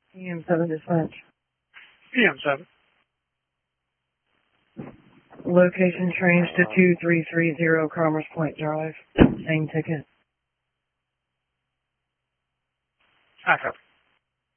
PM7 dispatch. PM7. Location changed to 2330 Commerce Point Drive. Same ticket. I copy.